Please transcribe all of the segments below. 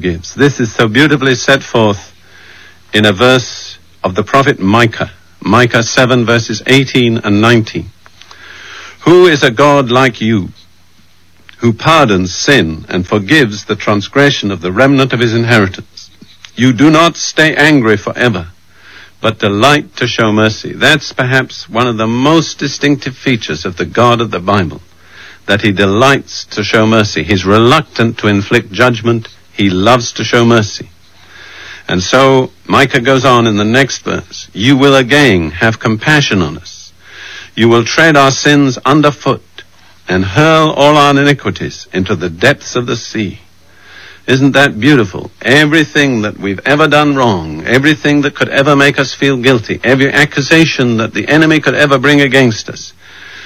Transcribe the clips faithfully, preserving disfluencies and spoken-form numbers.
forgives. This is so beautifully set forth in a verse of the prophet Micah, Micah seven, verses eighteen and nineteen. Who is a God like you, who pardons sin and forgives the transgression of the remnant of his inheritance? You do not stay angry forever, but delight to show mercy. That's perhaps one of the most distinctive features of the God of the Bible, that he delights to show mercy. He's reluctant to inflict judgment. He loves to show mercy. And so Micah goes on in the next verse. You will again have compassion on us. You will tread our sins underfoot and hurl all our iniquities into the depths of the sea. Isn't that beautiful? Everything that we've ever done wrong, everything that could ever make us feel guilty, every accusation that the enemy could ever bring against us,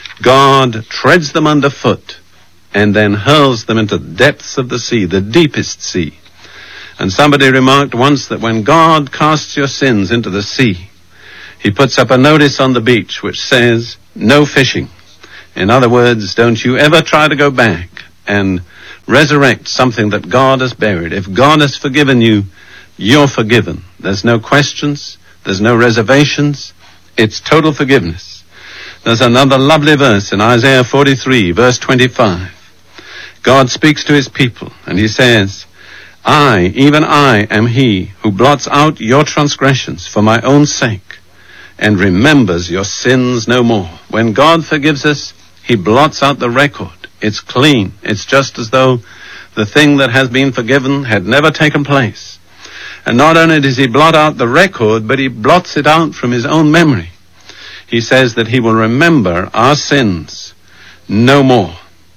God treads them underfoot and then hurls them into the depths of the sea, the deepest sea. And somebody remarked once that when God casts your sins into the sea, he puts up a notice on the beach which says, no fishing. In other words, don't you ever try to go back and resurrect something that God has buried. If God has forgiven you, you're forgiven. There's no questions. There's no reservations. It's total forgiveness. There's another lovely verse in Isaiah forty-three, verse twenty-five. God speaks to his people, and he says, I, even I, am he who blots out your transgressions for my own sake, and remembers your sins no more. When God forgives us, he blots out the record. It's clean. It's just as though the thing that has been forgiven had never taken place. And not only does he blot out the record, but he blots it out from his own memory. He says that he will remember our sins no more.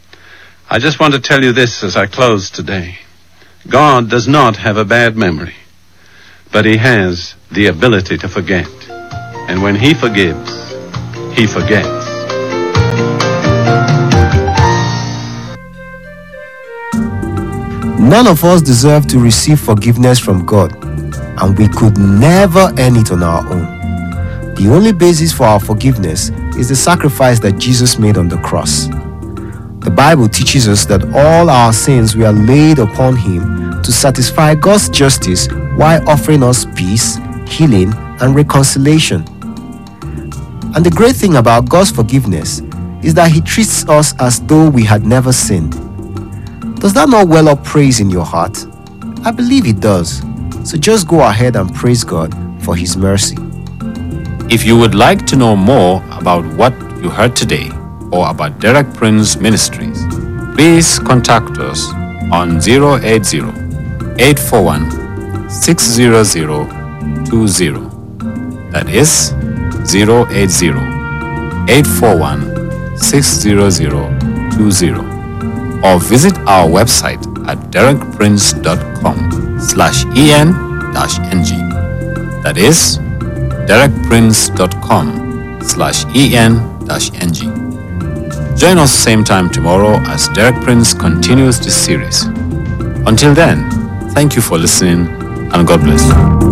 I just want to tell you this as I close today. God does not have a bad memory, but he has the ability to forget. And when he forgives, he forgets. None of us deserve to receive forgiveness from God, and we could never earn it on our own. The only basis for our forgiveness is the sacrifice that Jesus made on the cross. The Bible teaches us that all our sins were laid upon him to satisfy God's justice while offering us peace, healing, and reconciliation. And the great thing about God's forgiveness is that he treats us as though we had never sinned. Does that not well up praise in your heart? I believe it does. So just go ahead and praise God for his mercy. If you would like to know more about what you heard today or about Derek Prince Ministries, please contact us on zero eight zero, eight four one, six zero zero two zero. That is zero eight zero, eight four one, six zero zero two zero. Or visit our website at derek prince dot com slash en dash ng. That is derek prince dot com slash en dash ng. Join us same time tomorrow as Derek Prince continues this series. Until then, thank you for listening and God bless you.